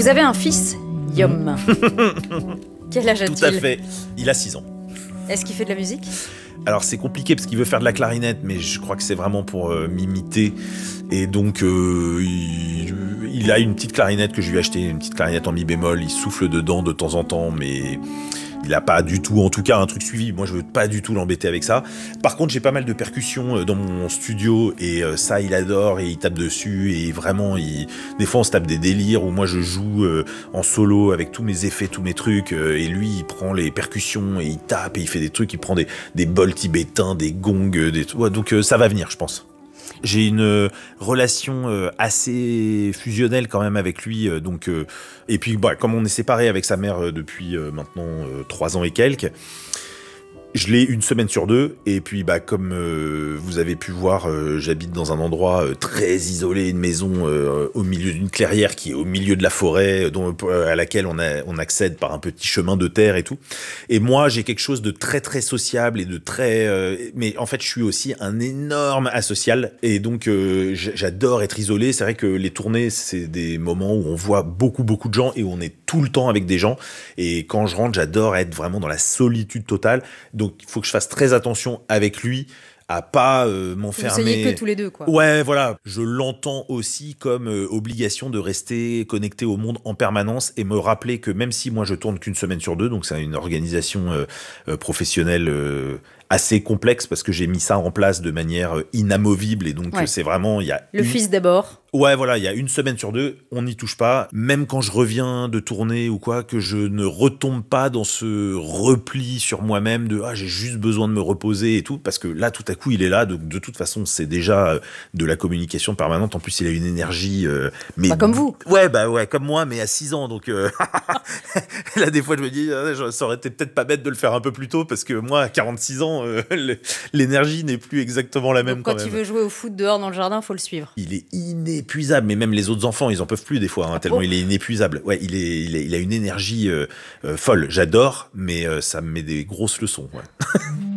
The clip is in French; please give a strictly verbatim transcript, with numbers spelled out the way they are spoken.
Vous avez un fils, Yom. Quel âge a-t-il ? Tout à fait. Il a six ans. Est-ce qu'il fait de la musique ? Alors c'est compliqué parce qu'il veut faire de la clarinette, mais je crois que c'est vraiment pour euh, m'imiter. Et donc euh, il, il a une petite clarinette que je lui ai achetée, une petite clarinette en mi bémol. Il souffle dedans de temps en temps, mais il a pas du tout, en tout cas, un truc suivi. Moi, je veux pas du tout l'embêter avec ça. Par contre, j'ai pas mal de percussions dans mon studio et euh, ça, il adore et il tape dessus et vraiment, il... des fois, on se tape des délires où moi, je joue euh, en solo avec tous mes effets, tous mes trucs euh, et lui, il prend les percussions et il tape et il fait des trucs, il prend des, des bols tibétains, des gongs, des... Ouais, donc euh, ça va venir, je pense. J'ai une euh, relation euh, assez fusionnelle quand même avec lui, euh, donc euh, et puis bah, comme on est séparés avec sa mère euh, depuis euh, maintenant euh, trois ans et quelques, je l'ai une semaine sur deux, et puis bah comme euh, vous avez pu voir, euh, j'habite dans un endroit euh, très isolé, une maison euh, au milieu d'une clairière qui est au milieu de la forêt, dont, euh, à laquelle on, a, on accède par un petit chemin de terre et tout. Et moi, j'ai quelque chose de très très sociable et de très... Euh, mais en fait, je suis aussi un énorme asocial, et donc euh, j'adore être isolé. C'est vrai que les tournées, c'est des moments où on voit beaucoup beaucoup de gens et où on est tout le temps avec des gens. Et quand je rentre, j'adore être vraiment dans la solitude totale. Donc, il faut que je fasse très attention avec lui à pas euh, m'enfermer. Vous soyez que tous les deux, quoi. Ouais, voilà. Je l'entends aussi comme euh, obligation de rester connecté au monde en permanence et me rappeler que même si moi je tourne qu'une semaine sur deux, donc c'est une organisation euh, euh, professionnelle euh, assez complexe parce que j'ai mis ça en place de manière euh, inamovible et donc ouais. euh, c'est vraiment il y a le une... fils d'abord. Ouais, voilà, il y a une semaine sur deux, on n'y touche pas. Même quand je reviens de tourner ou quoi, que je ne retombe pas dans ce repli sur moi-même de « ah, j'ai juste besoin de me reposer » et tout, parce que là, tout à coup, il est là. Donc, de toute façon, c'est déjà de la communication permanente. En plus, il a une énergie... Euh, mais... Pas comme vous. Ouais, bah ouais, comme moi, mais à six ans. Donc, euh... là, des fois, je me dis, euh, ça aurait été peut-être pas bête de le faire un peu plus tôt, parce que moi, à quarante-six ans, euh, l'énergie n'est plus exactement la même. Donc, quand, quand il même. veut jouer au foot dehors dans le jardin, il faut le suivre. Il est inépuisable. Épuisable, mais même les autres enfants, ils en peuvent plus des fois, hein, ah tellement bon il est inépuisable. Ouais, il est, il est, il a une énergie euh, euh, folle. J'adore, mais euh, ça me met des grosses leçons. Ouais.